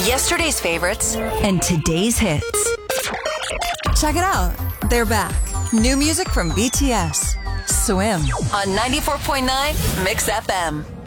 Yesterday's favorites and today's hits. Check it out. They're back. New music from BTS. Swim. on 94.9 Mix FM.